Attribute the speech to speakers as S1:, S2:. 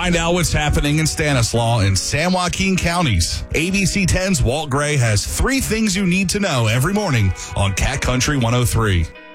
S1: Find out what's happening in Stanislaus and San Joaquin counties. ABC 10's Walt Gray has 3 things you need to know every morning on Cat Country 103.